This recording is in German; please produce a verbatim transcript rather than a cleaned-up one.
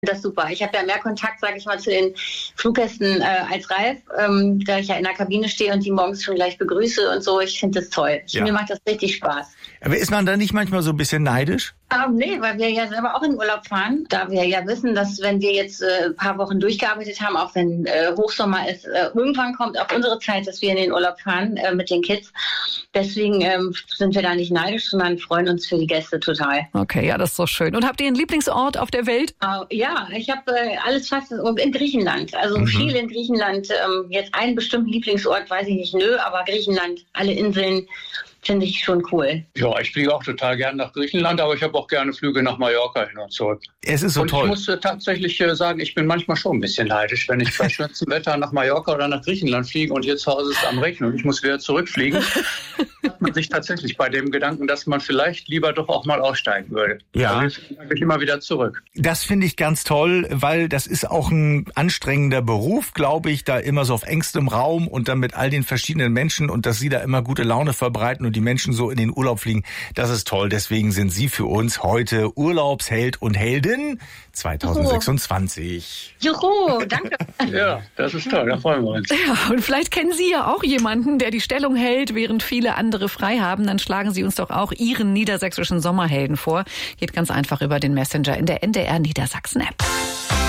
Das ist super. Ich habe ja mehr Kontakt, sage ich mal, zu den Fluggästen äh, als Ralf, ähm, da ich ja in der Kabine stehe und die morgens schon gleich begrüße und so. Ich finde das toll. Ja. Mir macht das richtig Spaß. Aber ist man da nicht manchmal so ein bisschen neidisch? Ähm, nee, weil wir ja selber auch in Urlaub fahren. Da wir ja wissen, dass wenn wir jetzt äh, ein paar Wochen durchgearbeitet haben, auch wenn äh, Hochsommer ist, äh, irgendwann kommt auch unsere Zeit, dass wir in den Urlaub fahren äh, mit den Kids. Deswegen ähm, sind wir da nicht neidisch, sondern freuen uns für die Gäste total. Okay, ja, das ist doch schön. Und habt ihr einen Lieblingsort auf der Welt? Uh, ja, ich habe äh, alles fast in Griechenland. Also mhm. viel in Griechenland. Ähm, jetzt einen bestimmten Lieblingsort, weiß ich nicht, nö, aber Griechenland, alle Inseln. Finde ich schon cool. Ja, ich fliege auch total gerne nach Griechenland, aber ich habe auch gerne Flüge nach Mallorca hin und zurück. Es ist so und toll. Ich muss äh, tatsächlich äh, sagen, ich bin manchmal schon ein bisschen neidisch, wenn ich bei schönstem Wetter nach Mallorca oder nach Griechenland fliege und hier zu Hause ist am Regnen und ich muss wieder zurückfliegen. Hat man sich tatsächlich bei dem Gedanken, dass man vielleicht lieber doch auch mal aussteigen würde. Ja. Also ich bin immer wieder zurück. Das finde ich ganz toll, weil das ist auch ein anstrengender Beruf, glaube ich, da immer so auf engstem Raum und dann mit all den verschiedenen Menschen und dass Sie da immer gute Laune verbreiten und die Menschen so in den Urlaub fliegen. Das ist toll. Deswegen sind Sie für uns heute Urlaubsheld und Heldin zwanzig sechsundzwanzig. Juhu, danke. Ja, das ist toll. Da freuen wir uns. Ja, und vielleicht kennen Sie ja auch jemanden, der die Stellung hält, während viele andere frei haben. Dann schlagen Sie uns doch auch Ihren niedersächsischen Sommerhelden vor. Geht ganz einfach über den Messenger in der N D R Niedersachsen App.